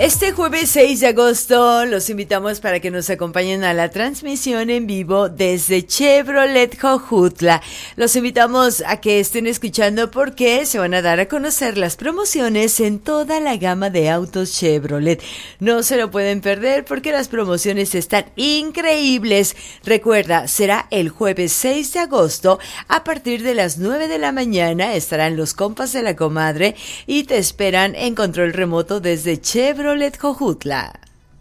Este jueves 6 de agosto los invitamos para que nos acompañen a la transmisión en vivo desde Chevrolet Jojutla. Los invitamos a que estén escuchando porque se van a dar a conocer las promociones en toda la gama de autos Chevrolet. No se lo pueden perder porque las promociones están increíbles. Recuerda, será el jueves 6 de agosto a partir de las 9 de la mañana. Estarán los compas de la comadre y te esperan en control remoto desde Chevrolet Jojutla.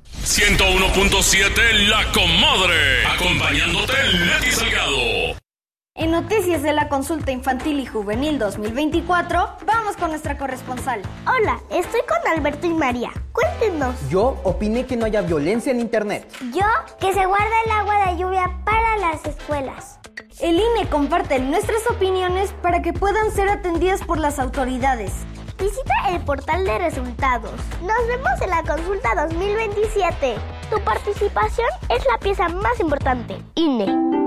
101.7 La Comadre, acompañándote Leti Salgado. En Noticias de la Consulta Infantil y Juvenil 2024, vamos con nuestra corresponsal. Hola, estoy con Alberto y María. Cuéntenos. Yo opiné que no haya violencia en internet. Yo, que se guarde el agua de lluvia para las escuelas. El INE comparte nuestras opiniones para que puedan ser atendidas por las autoridades. Visita el portal de resultados. Nos vemos en la consulta 2027. Tu participación es la pieza más importante. INE.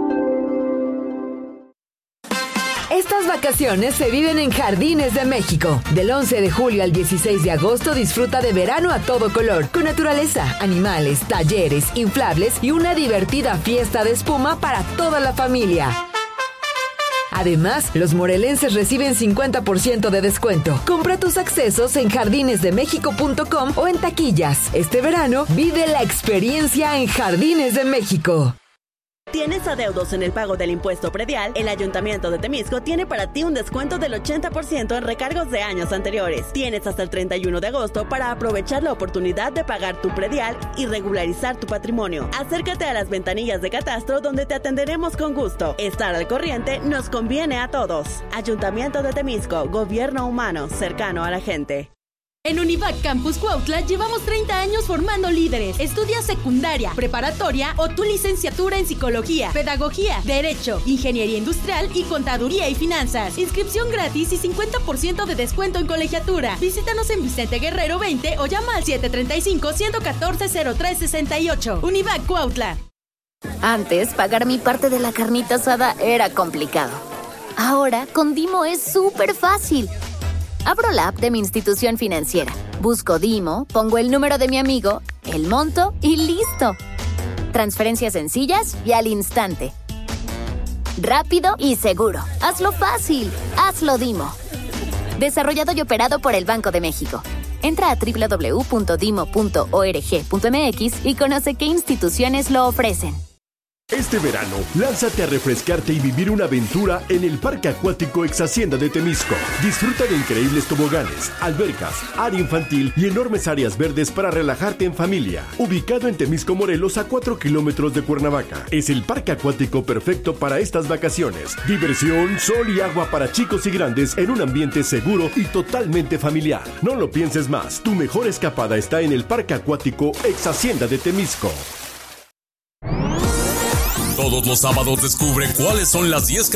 Estas vacaciones se viven en Jardines de México. Del 11 de julio al 16 de agosto disfruta de verano a todo color, con naturaleza, animales, talleres, inflables y una divertida fiesta de espuma para toda la familia. Además, los morelenses reciben 50% de descuento. Compra tus accesos en jardinesdemexico.com o en taquillas. Este verano, vive la experiencia en Jardines de México. ¿Tienes adeudos en el pago del impuesto predial? El Ayuntamiento de Temisco tiene para ti un descuento del 80% en recargos de años anteriores. Tienes hasta el 31 de agosto para aprovechar la oportunidad de pagar tu predial y regularizar tu patrimonio. Acércate a las ventanillas de catastro donde te atenderemos con gusto. Estar al corriente nos conviene a todos. Ayuntamiento de Temisco, gobierno humano, cercano a la gente. En Univac Campus Cuautla llevamos 30 años formando líderes. Estudia secundaria, preparatoria o tu licenciatura en Psicología, Pedagogía, Derecho, Ingeniería Industrial y Contaduría y Finanzas. Inscripción gratis y 50% de descuento en colegiatura. Visítanos en Vicente Guerrero 20 o llama al 735-114-0368. Univac Cuautla. Antes, pagar mi parte de la carnita asada era complicado. Ahora, con Dimo es súper fácil. Abro la app de mi institución financiera, busco Dimo, pongo el número de mi amigo, el monto y ¡listo! Transferencias sencillas y al instante. Rápido y seguro. Hazlo fácil. Hazlo Dimo. Desarrollado y operado por el Banco de México. Entra a www.dimo.org.mx y conoce qué instituciones lo ofrecen. Este verano, lánzate a refrescarte y vivir una aventura en el Parque Acuático Ex Hacienda de Temisco. Disfruta de increíbles toboganes, albercas, área infantil y enormes áreas verdes para relajarte en familia. Ubicado en Temisco, Morelos, a 4 kilómetros de Cuernavaca. Es el parque acuático perfecto para estas vacaciones. Diversión, sol y agua para chicos y grandes en un ambiente seguro y totalmente familiar. No lo pienses más. Tu mejor escapada está en el Parque Acuático Ex Hacienda de Temisco. Todos los sábados descubre cuáles son las 10